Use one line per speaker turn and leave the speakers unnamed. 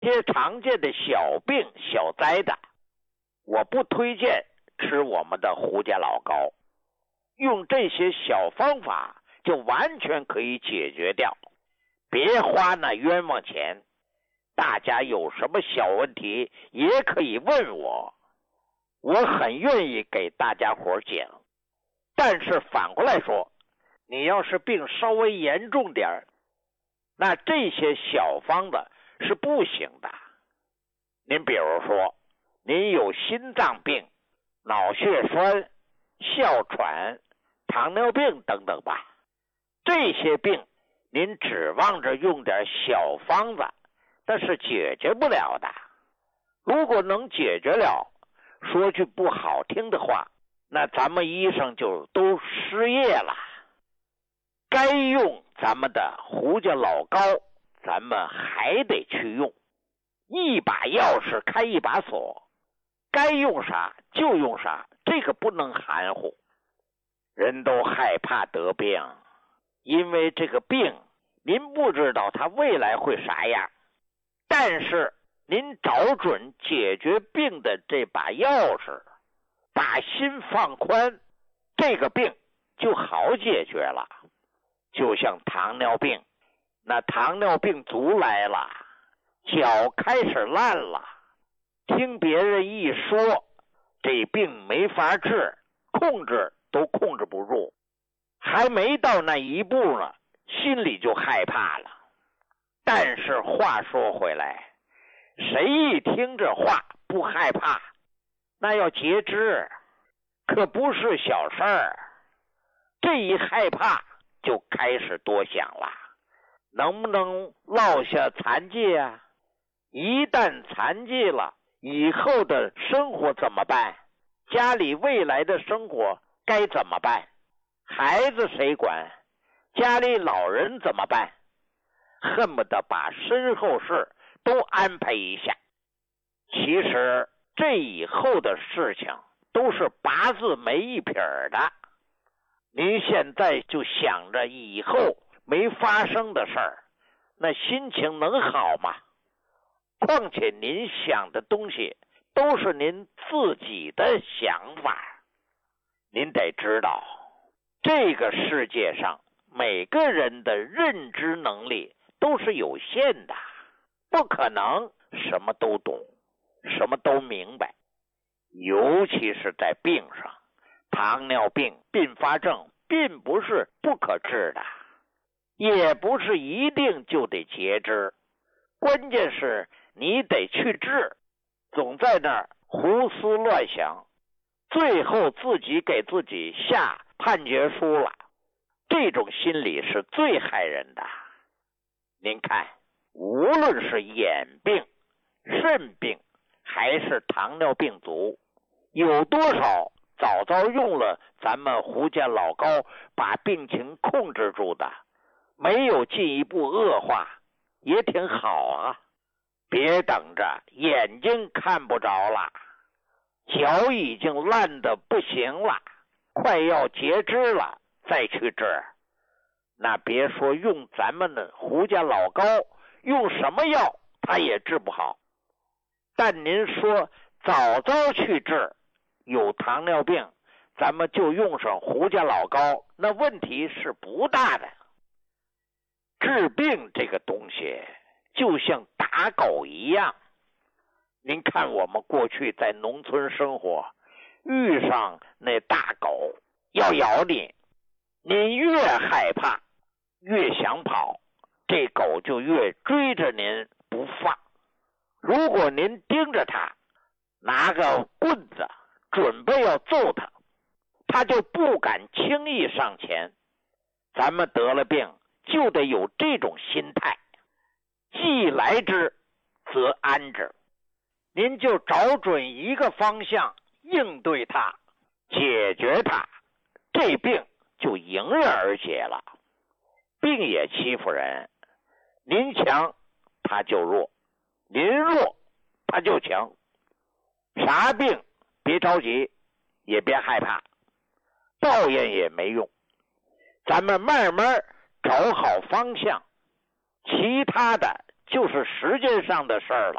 些常见的小病小灾的，我不推荐吃我们的胡家老膏，用这些小方法就完全可以解决掉，别花那冤枉钱。大家有什么小问题也可以问我，我很愿意给大家伙讲。但是反过来说，你要是病稍微严重点，那这些小方子是不行的。您比如说，您有心脏病、脑血栓、哮喘、糖尿病等等吧，这些病您指望着用点小方子，那是解决不了的。如果能解决了，说句不好听的话，那咱们医生就都失业了。该用咱们的胡家老膏，咱们还得去用。一把钥匙开一把锁，该用啥就用啥，这个不能含糊。人都害怕得病，因为这个病您不知道它未来会啥样，但是您找准解决病的这把钥匙，把心放宽，这个病就好解决了。就像糖尿病，那糖尿病足来了，脚开始烂了，听别人一说这病没法治，控制都控制不住，还没到那一步呢，心里就害怕了。但是话说回来，谁一听这话不害怕？那要截肢可不是小事儿，这一害怕就开始多想了，能不能落下残疾啊？一旦残疾了，以后的生活怎么办？家里未来的生活该怎么办？孩子谁管？家里老人怎么办？恨不得把身后事都安排一下。其实这以后的事情都是八字没一撇的，您现在就想着以后没发生的事儿，那心情能好吗？况且您想的东西都是您自己的想法。您得知道，这个世界上每个人的认知能力都是有限的，不可能什么都懂，什么都明白。尤其是在病上，糖尿病并发症并不是不可治的，也不是一定就得截肢，关键是你得去治，总在那儿胡思乱想，最后自己给自己下判决书了，这种心理是最害人的。您看，无论是眼病、肾病还是糖尿病足，有多少早早用了咱们胡家老膏把病情控制住的，没有进一步恶化，也挺好啊。别等着眼睛看不着了，脚已经烂得不行了，快要截肢了再去治，那别说用咱们的胡家老膏，用什么药它也治不好。但您说早早去治，有糖尿病咱们就用上胡家老膏，那问题是不大的。治病这个东西就像打狗一样，您看我们过去在农村生活，遇上那大狗要咬你，您越害怕越想跑，这狗就越追着您不放。如果您盯着它，拿个棍子准备要揍它，它就不敢轻易上前。咱们得了病就得有这种心态，既来之则安之。您就找准一个方向应对它，解决它，这病就迎刃而解了。病也欺负人，您强他就弱，您弱他就强。啥病别着急，也别害怕，抱怨也没用，咱们慢慢找好方向，其他的就是时间上的事儿了。